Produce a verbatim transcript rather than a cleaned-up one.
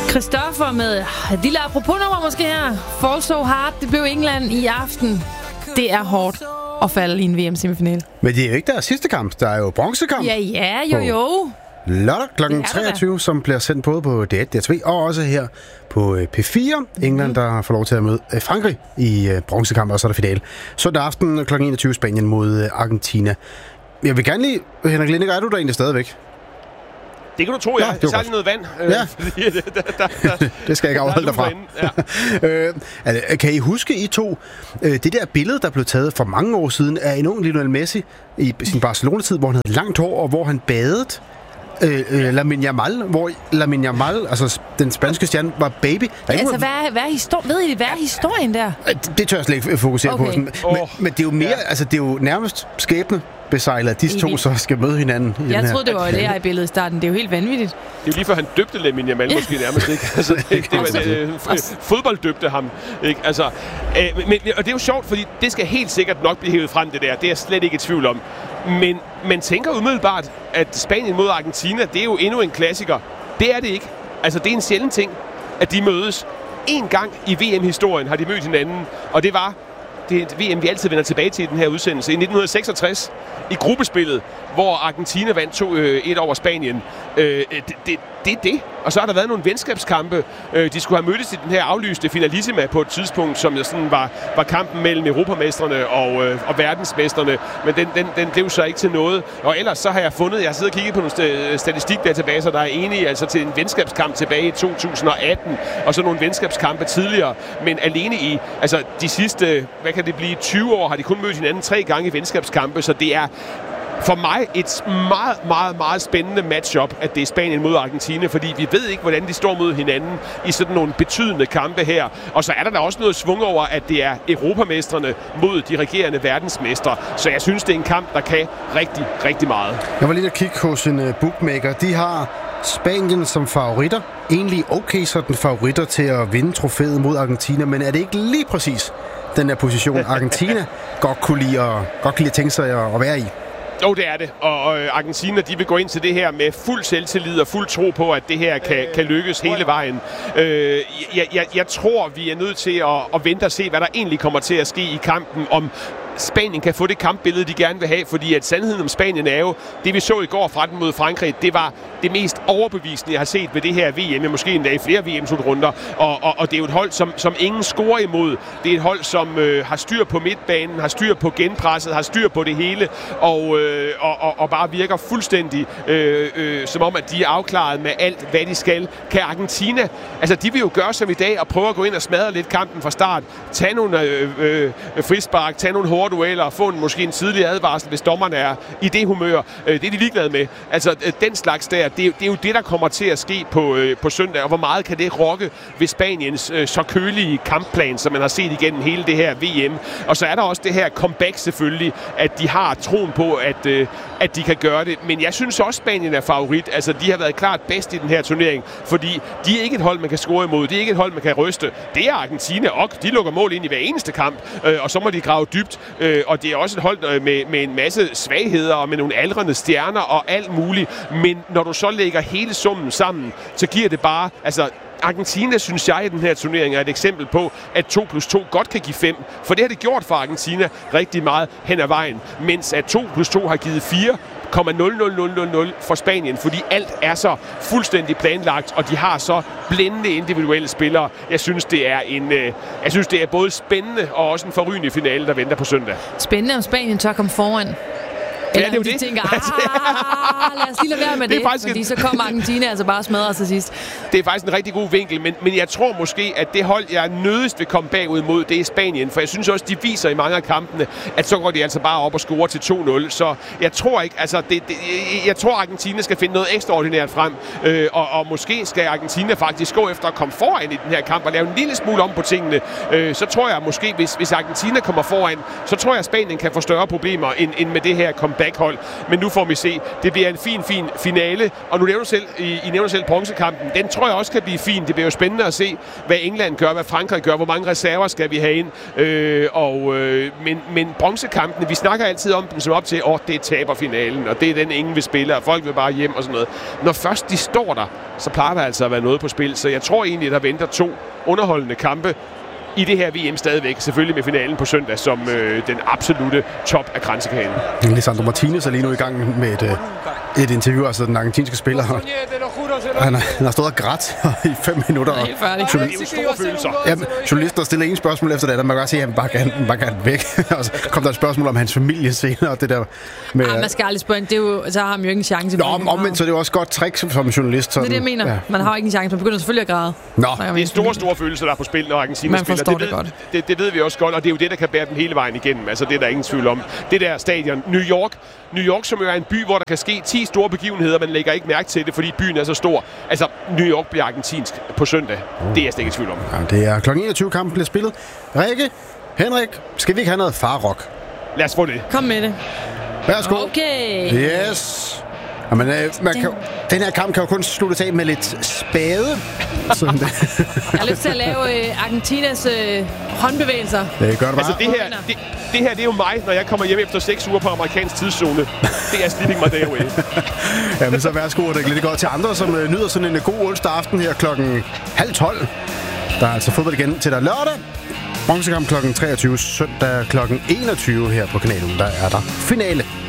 Christoffer med et lille apropos-nummer måske her. Fall So Hard, det blev England i aften. Det er hårdt at falde i en V M-semifinal. Men det er jo ikke deres sidste kamp. Der er jo bronzekamp. Ja, ja, jo, jo. Lørdag klokken treogtyve, som bliver sendt både på D et, D to, og også her på P fire. Mm-hmm. England, der får lov til at møde Frankrig i bronzekamp, og så er der finale. Søndag aften klokken enogtyve, Spanien mod Argentina. Jeg vil gerne lige, Henrik Lindegaard, er du der egentlig stadigvæk? Det kan du tro, ja. Jeg har lige noget vand. Ja. Øh, der, der, der, det skal jeg ikke afholde dig fra. Ja. øh, altså, kan I huske, I to, øh, det der billede, der blev taget for mange år siden af en ung Lionel Messi i sin Barcelona-tid, hvor han havde langt hår, og hvor han badede? Øh, øh, Lamine Yamal, hvor Lamine Yamal, altså den spanske stjerne, var baby. Ja, altså, hvad er, hvad er histor- ved I, hvad er historien der? Det, det tør jeg slet ikke fokusere okay. på. Sådan. Men, oh, men det er jo mere, ja. altså det er jo nærmest skæbne besejlet, at disse to så skal møde hinanden. I jeg den troede, det var det her i billedet i starten. Det er jo helt vanvittigt. Det er jo lige før han døbte Lamine Yamal måske nærmest, ikke? Altså, det, det, det, det, det, fodbold døbte ham, ikke? Altså, øh, men, og det er jo sjovt, fordi det skal helt sikkert nok blive hævet frem, det der. Det er jeg slet ikke i tvivl om. Men man tænker umiddelbart, at Spanien mod Argentina, det er jo endnu en klassiker. Det er det ikke. Altså, det er en sjælden ting, at de mødes. En gang i V M-historien har de mødt hinanden, og det var det er et V M, vi altid vender tilbage til i den her udsendelse. I nitten seksogtres, i gruppespillet, hvor Argentina vandt to et over Spanien. Øh, det, det, det er det. Og så har der været nogle venskabskampe. Øh, de skulle have mødtes i den her aflyste finalissima på et tidspunkt, som sådan var, var kampen mellem europamestrene og, øh, og verdensmestrene. Men den, den, den blev så ikke til noget. Og ellers så har jeg fundet, jeg har siddet og kigget på nogle statistikdatabaser, der er enige altså til en venskabskamp tilbage i to tusind atten, og så nogle venskabskampe tidligere. Men alene i altså de sidste, hvad kan det blive, tyve år, har de kun mødt hinanden tre gange i venskabskampe, så det er for mig et meget, meget, meget spændende matchup, at det er Spanien mod Argentina, fordi vi ved ikke, hvordan de står mod hinanden i sådan nogle betydende kampe her. Og så er der da også noget svung over, at det er europamestrene mod de regerende verdensmestre. Så jeg synes, det er en kamp, der kan rigtig, rigtig meget. Jeg var lige at kigge hos en bookmaker. De har Spanien som favoritter. Egentlig okay sådan favoritter til at vinde trofæet mod Argentina, men er det ikke lige præcis den her position, Argentina godt kunne lide at, godt kunne lide at tænke sig at være i? Jo, det er det. Og øh, Argentina, de vil gå ind til det her med fuld selvtillid og fuld tro på, at det her kan, kan lykkes hele vejen. Øh, jeg, jeg, jeg tror, vi er nødt til at, at vente og se, hvad der egentlig kommer til at ske i kampen, om Spanien kan få det kampbillede, de gerne vil have, fordi at sandheden om Spanien er jo, det vi så i går fra den mod Frankrig, det var det mest overbevisende, jeg har set ved det her V M, måske endda i flere V M-slutrunder, og, og, og det er jo et hold, som, som ingen scorer imod. Det er et hold, som øh, har styr på midtbanen, har styr på genpresset, har styr på det hele, og, øh, og, og, og bare virker fuldstændig øh, øh, som om, at de er afklaret med alt, hvad de skal. Kan Argentina, altså de vil jo gøre som i dag, og prøve at gå ind og smadre lidt kampen fra start, tage nogle øh, øh, frispark, tage nogle hårde dueller og få en, måske en tidlig advarsel, hvis dommerne er i det humør. Det er de ligeglade med. Altså, den slags der, det er, det er jo det, der kommer til at ske på, på søndag, og hvor meget kan det rokke ved Spaniens øh, så kølige kampplan, som man har set igennem hele det her V M. Og så er der også det her comeback selvfølgelig, at de har troen på, at, øh, at de kan gøre det. Men jeg synes også, Spanien er favorit. Altså, de har været klart bedst i den her turnering, fordi de er ikke et hold, man kan score imod. Det er ikke et hold, man kan ryste. Det er Argentina, og de lukker mål ind i hver eneste kamp, øh, og så må de grave dybt. Øh, og det er også et hold med, med en masse svagheder og med nogle aldrende stjerner og alt muligt. Men når du så lægger hele summen sammen, så giver det bare... altså Argentina, synes jeg, i den her turnering er et eksempel på, at to plus to godt kan give fem. For det har det gjort for Argentina rigtig meget hen ad vejen. Mens at to plus to har givet fire komma nul nul nul nul nul for Spanien, fordi alt er så fuldstændig planlagt, og de har så blændende individuelle spillere. Jeg synes, det er en, øh, jeg synes, det er både spændende og også en forrygende finale, der venter på søndag. Spændende, om Spanien tør komme foran. Ja, det er jo de det. Tænker, ah, lad os lige lade være med det, det faktisk fordi en... så kommer Argentina altså bare smadret til sidst. Det er faktisk en rigtig god vinkel, men, men jeg tror måske, at det hold, jeg nødigst vil komme bagud mod, det er Spanien, for jeg synes også, de viser i mange af kampene, at så går de altså bare op og scorer til to nul, så jeg tror ikke, altså, det, det, jeg tror, Argentina skal finde noget ekstraordinært frem, øh, og, og måske skal Argentina faktisk gå efter at komme foran i den her kamp og lave en lille smule om på tingene, øh, så tror jeg måske, hvis, hvis Argentina kommer foran, så tror jeg, at Spanien kan få større problemer end, end med det her comeback. backhold. Men nu får vi se. Det bliver en fin, fin finale. Og nu nævner selv, I, I nævner selv bronzekampen. Den tror jeg også kan blive fin. Det bliver jo spændende at se, hvad England gør, hvad Frankrig gør, hvor mange reserver skal vi have ind. Øh, og, øh, men, men bronzekampene, vi snakker altid om dem som op til, åh, oh, det er taberfinalen, og det er den, ingen vil spille, og folk vil bare hjem og sådan noget. Når først de står der, så plejer der altså at være noget på spil. Så jeg tror egentlig, der venter to underholdende kampe i det her V M stadigvæk. Selvfølgelig med finalen på søndag som øh, den absolute top af kransekagen. Lisandro Martinez er lige nu i gang med et, øh, et interview, altså den argentinske spiller. Han har, han har stået og grædt i fem minutter. Helt færdig. Det er jo store følelser. Ja, journalister stiller ingen spørgsmål efter det, man kan godt se, at han bare gerne, bare gerne væk. Og så kom der et spørgsmål om hans familie senere, og det der med... Ah, man skal aldrig spørge, det er jo, så har han jo ikke en chance. Nå, om, omvendt, så er det jo også godt trick som journalist. Sådan. Det er det, jeg mener. Ja. Man har ikke en chance, man begynder selvfølgelig at græde. Nå. Det er store, store følelser, der er på spil, når Argentina man spiller. Det, det, ved, det, godt. Det, det ved vi også godt, og det er jo det, der kan bære dem hele vejen igennem. Altså, det er der ingen tvivl om. Det der stadion, New York, New York, som jo er en by, hvor der kan ske ti store begivenheder, man lægger ikke mærke til det, fordi byen er så stor. Altså, New York bliver argentinsk på søndag. Det er jeg slet ikke i tvivl om. Ja, det er klokken enogtyve, kampen bliver spillet. Rikke, Henrik, skal vi ikke have noget farrock? Lad os få det. Kom med det. Værsgo. Okay. Yes. Jamen, øh, man kan, den her kamp kan jo kun sluttes af med lidt spade. Sådan det. Jeg har lyst til at lave øh, Argentinas øh, håndbevægelser. Det gør det bare. Altså, det her, det, det her, det er jo mig, når jeg kommer hjem efter seks uger på amerikansk tidszone. Det er sleeping my day away. Jamen, så værsgo, og det er lidt godt til andre, som øh, nyder sådan en god onsdag aften her klokken halv tolv. Der er altså fodbold igen til dig lørdag. Bronzekamp klokken treogtyve, søndag klokken enogtyve her på kanalen. Der er der finale.